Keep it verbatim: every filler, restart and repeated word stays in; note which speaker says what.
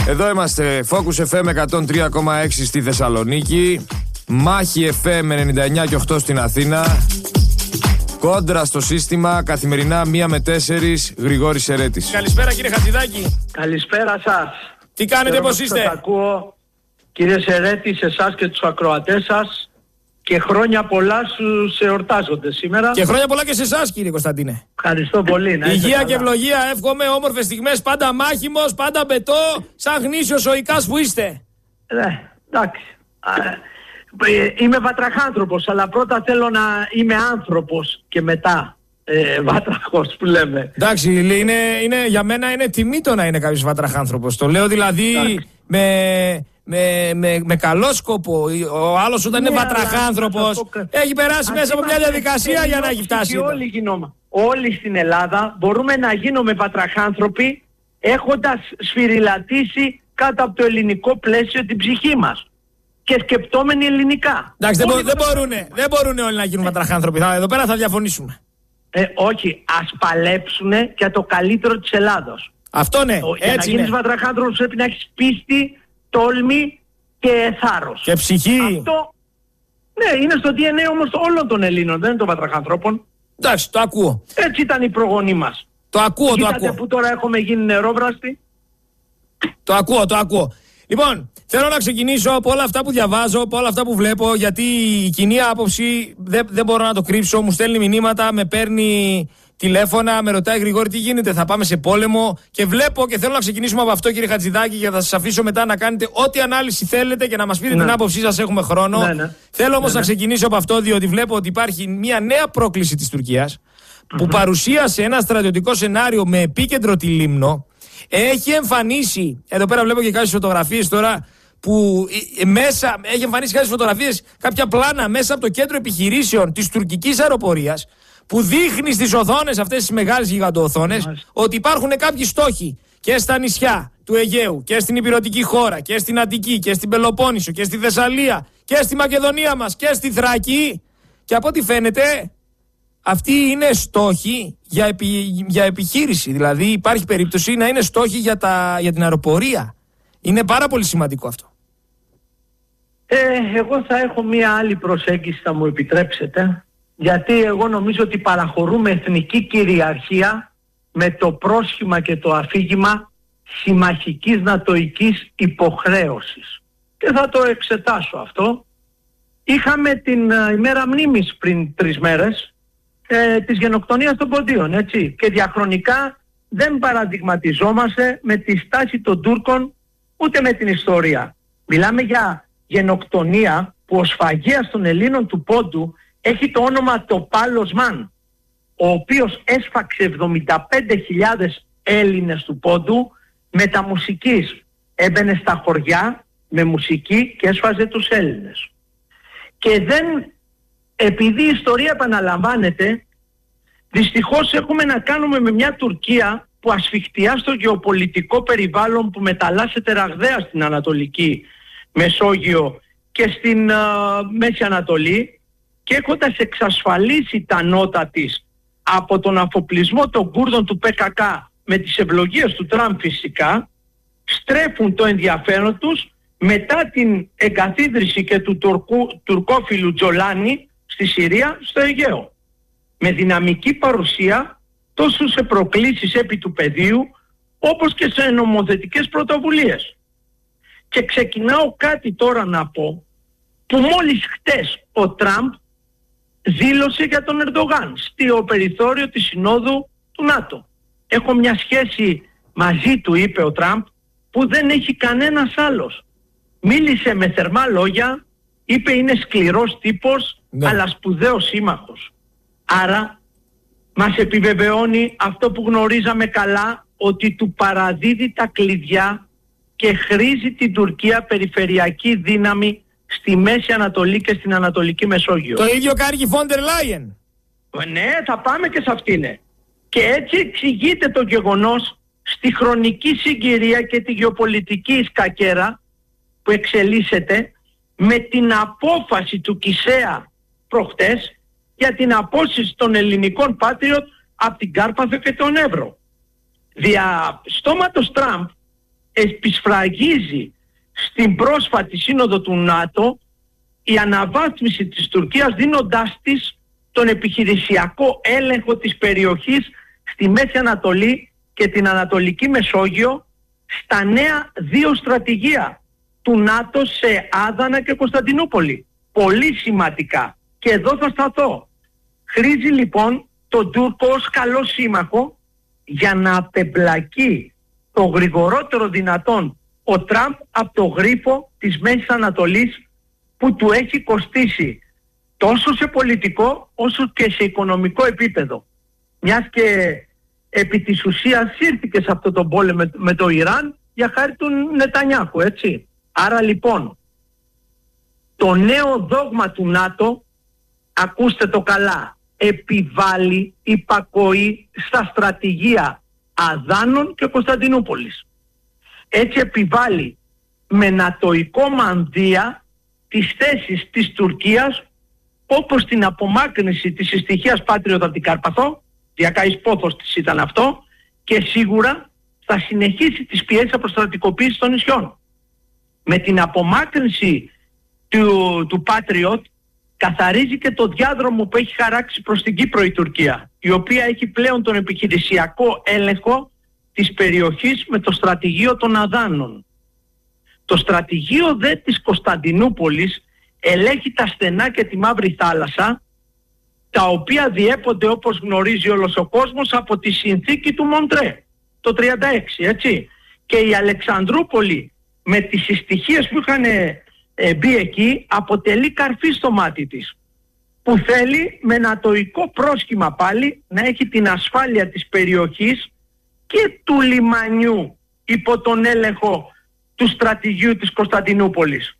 Speaker 1: Εδώ είμαστε, Focus εφ εμ εκατόν τρία κόμμα έξι στη Θεσσαλονίκη, Μάχη εφ εμ ενενήντα εννιά και οκτώ στην Αθήνα. Κόντρα στο σύστημα, καθημερινά μία με τέσσερις, Γρηγόρης Σερέτης.
Speaker 2: Καλησπέρα κύριε Χατζηδάκη.
Speaker 3: Καλησπέρα σας.
Speaker 1: Τι κάνετε, πώς είστε?
Speaker 3: Σας ακούω, κύριε Σερέτη, σε εσάς και τους ακροατές σας, και χρόνια πολλά στους εορτάζοντες σήμερα.
Speaker 2: Και χρόνια πολλά και σε εσάς κύριε Κωνσταντίνε.
Speaker 3: Ευχαριστώ πολύ. Να
Speaker 2: Υγεία
Speaker 3: καλά.
Speaker 2: και ευλογία, εύχομαι, όμορφες στιγμές, πάντα μάχημος, πάντα μπετό, σαν γνήσιος ο Ικάς που είστε.
Speaker 3: Ναι, εντάξει. Α, ε, είμαι βατραχάνθρωπος, αλλά πρώτα θέλω να είμαι άνθρωπος και μετά ε, βάτραχος που λέμε.
Speaker 2: Εντάξει, είναι, είναι, για μένα είναι τιμή το να είναι κάποιος βατραχάνθρωπος. Το λέω δηλαδή με, με, με, με καλό σκοπό. Ο άλλος όταν ναι, είναι βατραχάνθρωπος έχει περάσει μέσα από μια διαδικασία για να έχει φτάσει.
Speaker 3: Όλοι, γινόμα, όλοι στην Ελλάδα μπορούμε να γίνουμε βατραχάνθρωποι έχοντας σφυριλατήσει κάτω από το ελληνικό πλαίσιο την ψυχή μας και σκεπτόμενοι ελληνικά.
Speaker 2: Εντάξει, δεν, δεν, μπορούνε, δεν μπορούνε όλοι να γίνουν βατραχάνθρωποι. Εδώ πέρα θα διαφωνήσουμε.
Speaker 3: Ε, όχι, ας παλέψουνε για το καλύτερο της Ελλάδος.
Speaker 2: Αυτό ναι,
Speaker 3: Ο,
Speaker 2: έτσι
Speaker 3: για να γίνεις
Speaker 2: ναι.
Speaker 3: βατραχάνθρωπος πρέπει να έχεις πίστη, τόλμη και θάρρος.
Speaker 2: Και ψυχή.
Speaker 3: Αυτό, ναι, είναι στο ντι εν έι όμως όλων των Ελλήνων, δεν είναι των βατραχανθρώπων.
Speaker 2: Εντάξει, το ακούω.
Speaker 3: Έτσι ήταν οι προγονείς μας.
Speaker 2: Το ακούω,
Speaker 3: Κοίτατε
Speaker 2: το ακούω.
Speaker 3: που τώρα έχουμε γίνει νερόβραστοι.
Speaker 2: Το ακούω, το ακούω. Λοιπόν, θέλω να ξεκινήσω από όλα αυτά που διαβάζω, από όλα αυτά που βλέπω, γιατί η κοινή άποψη δεν, δεν μπορώ να το κρύψω. Μου στέλνει μηνύματα, με παίρνει τηλέφωνα, με ρωτάει Γρηγόρη τι γίνεται, θα πάμε σε πόλεμο. Και βλέπω και θέλω να ξεκινήσουμε από αυτό, κύριε Χατζηδάκη, και θα σας αφήσω μετά να κάνετε ό,τι ανάλυση θέλετε και να μας πείτε ναι. την άποψή σας. Έχουμε χρόνο.
Speaker 3: Ναι, ναι.
Speaker 2: Θέλω όμως
Speaker 3: ναι, ναι.
Speaker 2: να ξεκινήσω από αυτό, διότι βλέπω ότι υπάρχει μια νέα πρόκληση της Τουρκίας που mm-hmm. παρουσίασε ένα στρατιωτικό σενάριο με επίκεντρο τη Λίμνο. Έχει εμφανίσει, εδώ πέρα βλέπω και κάποιες φωτογραφίες τώρα, που μέσα, έχει εμφανίσει κάποιες φωτογραφίες, κάποια πλάνα μέσα από το κέντρο επιχειρήσεων της τουρκικής αεροπορίας, που δείχνει στις οθόνες αυτές τις μεγάλες γιγαντοοθόνες ότι υπάρχουν κάποιοι στόχοι και στα νησιά του Αιγαίου και στην Ηπειρωτική χώρα και στην Αττική και στην Πελοπόννησο και στη Θεσσαλία και στη Μακεδονία μας και στη Θράκη, και από ό,τι φαίνεται αυτοί είναι στόχοι για, επι, για επιχείρηση. Δηλαδή υπάρχει περίπτωση να είναι στόχοι για, τα, για την αεροπορία. Είναι πάρα πολύ σημαντικό αυτό.
Speaker 3: Ε, εγώ θα έχω μία άλλη προσέγγιση, θα μου επιτρέψετε. Γιατί εγώ νομίζω ότι παραχωρούμε εθνική κυριαρχία με το πρόσχημα και το αφήγημα συμμαχικής νατοικής υποχρέωσης. Και θα το εξετάσω αυτό. Είχαμε την uh, ημέρα μνήμης πριν τρεις μέρες ε, της γενοκτονίας των Ποντίων, έτσι. Και διαχρονικά δεν παραδειγματιζόμαστε με τη στάση των Τούρκων ούτε με την ιστορία. Μιλάμε για γενοκτονία που ο σφαγέας των Ελλήνων του Πόντου έχει το όνομα Τοπάλ Οσμάν, ο οποίος έσφαξε εβδομήντα πέντε χιλιάδες Έλληνες του Πόντου με τα μουσικής. Έμπαινε στα χωριά με μουσική και έσφαζε τους Έλληνες. Και δεν, επειδή η ιστορία επαναλαμβάνεται, δυστυχώς έχουμε να κάνουμε με μια Τουρκία που ασφιχτιά στο γεωπολιτικό περιβάλλον που μεταλλάσσεται ραγδαία στην Ανατολική Μεσόγειο και στην uh, Μέση Ανατολή, και έχοντας εξασφαλίσει τα νότα της από τον αφοπλισμό των Κούρδων του πι κέι κέι με τις ευλογίες του Τραμπ φυσικά, στρέφουν το ενδιαφέρον τους μετά την εγκαθίδρυση και του τουρκού, τουρκόφιλου Τζολάνη στη Συρία, στο Αιγαίο. Με δυναμική παρουσία τόσο σε προκλήσεις επί του πεδίου όπως και σε νομοθετικές πρωτοβουλίες. Και ξεκινάω κάτι τώρα να πω, που μόλις χτες ο Τραμπ δήλωσε για τον Ερντογάν στο περιθώριο της Συνόδου του ΝΑΤΟ. Έχω μια σχέση μαζί του, είπε ο Τραμπ, που δεν έχει κανένας άλλος. Μίλησε με θερμά λόγια, είπε είναι σκληρός τύπος, ναι. αλλά σπουδαίος σύμμαχος. Άρα μας επιβεβαιώνει αυτό που γνωρίζαμε καλά, ότι του παραδίδει τα κλειδιά και χρήζει την Τουρκία περιφερειακή δύναμη στη Μέση Ανατολή και στην Ανατολική Μεσόγειο.
Speaker 2: Το ίδιο κάνει η Φόντερ Λάιεν.
Speaker 3: Ναι, θα πάμε και σε αυτήν. Ναι. Και έτσι εξηγείται το γεγονός στη χρονική συγκυρία και τη γεωπολιτική σκακέρα που εξελίσσεται με την απόφαση του Κισέα προχτές για την απόσυση των ελληνικών Patriot από την Κάρπαθο και τον Εύρο. Δια στόματος Τραμπ επισφραγίζει στην πρόσφατη σύνοδο του ΝΑΤΟ η αναβάθμιση της Τουρκίας, δίνοντάς της τον επιχειρησιακό έλεγχο της περιοχής στη Μέση Ανατολή και την Ανατολική Μεσόγειο στα νέα δύο στρατηγία του ΝΑΤΟ σε Άδανα και Κωνσταντινούπολη. Πολύ σημαντικά. Και εδώ θα σταθώ. Χρήζει λοιπόν τον Τούρκο ως καλό σύμμαχο για να απεμπλακεί το γρηγορότερο δυνατόν ο Τραμπ από το γρίφο της Μέσης Ανατολής που του έχει κοστίσει τόσο σε πολιτικό όσο και σε οικονομικό επίπεδο. Μιας και επί της ουσίας ήρθηκε σε αυτό τον πόλεμο με, με το Ιράν για χάρη του Νετανιάχου, έτσι. Άρα λοιπόν το νέο δόγμα του ΝΑΤΟ, ακούστε το καλά, επιβάλλει υπακοή στα στρατηγία Αδάνων και Κωνσταντινούπολης. Έτσι επιβάλλει με νατοϊκό μανδύα τις θέσεις της Τουρκίας, όπως την απομάκρυνση της συστοιχίας Patriot από την Κάρπαθο, διακαής πόθος της ήταν αυτό, και σίγουρα θα συνεχίσει τις πιέσεις αποστρατικοποίησης των νησιών. Με την απομάκρυνση του, του Patriot καθαρίζει και το διάδρομο που έχει χαράξει προς την Κύπρο η Τουρκία, η οποία έχει πλέον τον επιχειρησιακό έλεγχο της περιοχής με το στρατηγείο των Αδάνων. Το στρατηγείο δε της Κωνσταντινούπολης ελέγχει τα στενά και τη Μαύρη Θάλασσα, τα οποία διέπονται, όπως γνωρίζει όλος ο κόσμος, από τη συνθήκη του Μοντρέ το τριάντα έξι, έτσι. Και η Αλεξανδρούπολη με τις συστοιχίες που είχαν ε, μπει εκεί αποτελεί καρφί στο μάτι της, που θέλει με νατοϊκό πρόσχημα πάλι να έχει την ασφάλεια της περιοχής και του λιμανιού υπό τον έλεγχο του στρατηγίου της Κωνσταντινούπολης.